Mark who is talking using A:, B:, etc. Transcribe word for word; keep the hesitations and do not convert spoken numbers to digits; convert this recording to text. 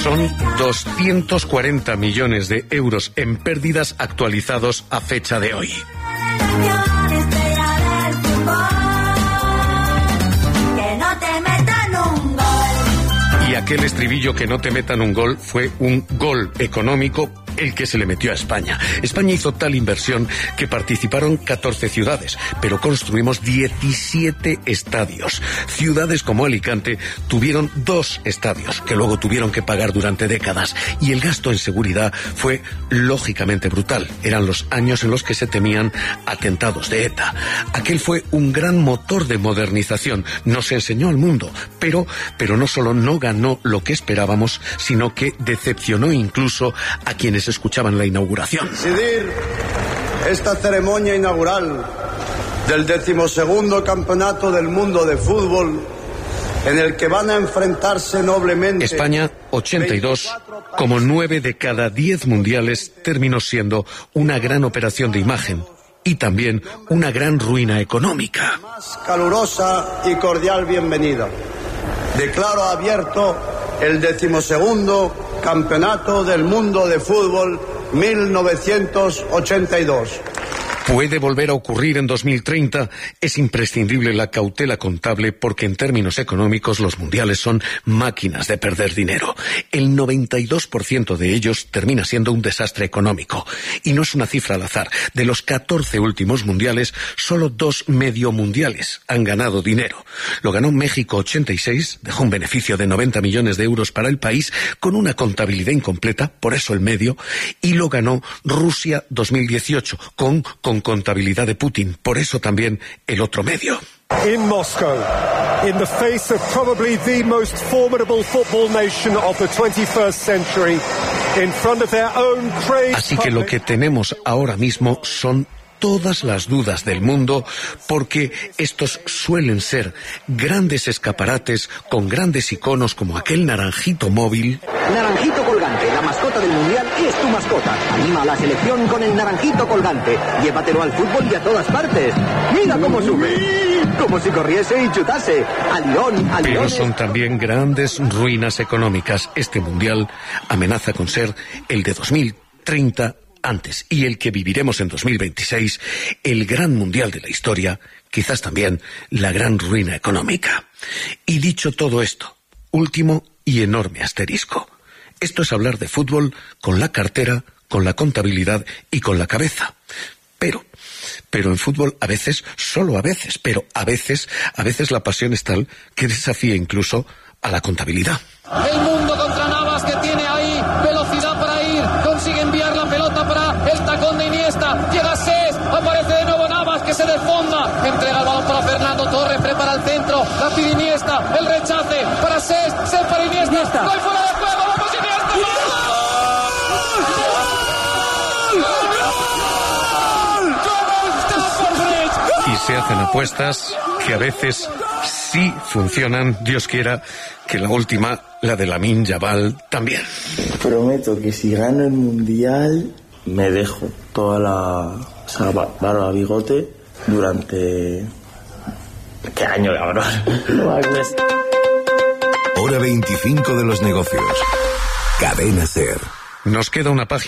A: Son doscientos cuarenta millones de euros en pérdidas actualizados a fecha de hoy. Y aquel estribillo que no te metan un gol fue un gol económico el que se le metió a España. España hizo tal inversión que participaron catorce ciudades, pero construimos diecisiete estadios. Ciudades como Alicante tuvieron dos estadios que luego tuvieron que pagar durante décadas, y el gasto en seguridad fue lógicamente brutal. Eran los años en los que se temían atentados de ETA. Aquel fue un gran motor de modernización. Nos enseñó al mundo, pero, pero no solo no ganó lo que esperábamos, sino que decepcionó incluso a quienes escuchaban la inauguración.
B: Presidir esta ceremonia inaugural del decimosegundo Campeonato del Mundo de Fútbol, en el que van a enfrentarse noblemente...
A: España, ochenta y dos, como nueve de cada diez mundiales, terminó siendo una gran operación de imagen y también una gran ruina económica.
B: Más calurosa y cordial bienvenida. Declaro abierto el decimosegundo Campeonato del Mundo de Fútbol mil novecientos ochenta y dos.
A: ¿Puede volver a ocurrir en dos mil treinta? Es imprescindible la cautela contable porque en términos económicos los mundiales son máquinas de perder dinero. El noventa y dos por ciento de ellos termina siendo un desastre económico. Y no es una cifra al azar. De los catorce últimos mundiales, solo dos medio mundiales han ganado dinero. Lo ganó México ochenta y seis, dejó un beneficio de noventa millones de euros para el país con una contabilidad incompleta, por eso el medio, y lo ganó Rusia dos mil dieciocho con con contabilidad de Putin, por eso también el otro medio.
C: In Moscow, in the face of probably the most formidable football nation of the twenty-first century, in front of their own crazed...
A: Así que lo que tenemos ahora mismo son todas las dudas del mundo, porque estos suelen ser grandes escaparates con grandes iconos como aquel naranjito móvil.
D: Naranjito colgante, la mascota del mundial es tu mascota. Anima a la selección con el naranjito colgante. Llévatelo al fútbol y a todas partes. Mira cómo sube, como si corriese y chutase. A León, a León.
A: Pero son también grandes ruinas económicas. Este mundial amenaza con ser el de dos mil treinta antes, y el que viviremos en dos mil veintiséis, el gran mundial de la historia, quizás también la gran ruina económica. Y dicho todo esto, último y enorme asterisco. Esto es hablar de fútbol con la cartera, con la contabilidad y con la cabeza. Pero, pero en fútbol a veces, solo a veces, pero a veces, a veces la pasión es tal que desafía incluso a la contabilidad.
E: El mundo contra Navas, que tiene ahí velocidad para ir, consigue enviar la pelota para el tacón de Iniesta, llega Cés, aparece de nuevo Navas, que se desfonda, entrega el balón para Fernando Torres, prepara el centro, la pide Iniesta, el rechace para Cés, Cés para Iniesta, Iniesta. ¡Gol fuera de juego! ¡Vamos Iniesta! ¡Gol!
A: Y se hacen apuestas que a veces sí funcionan, Dios quiera que la última, la de Lamine Yamal, también.
F: Prometo que si gano el mundial me dejo toda la, o sea, barba, bigote durante... ¿Qué año, cabrón?
G: Hora veinticinco de los negocios. Cadena SER.
A: Nos queda una página.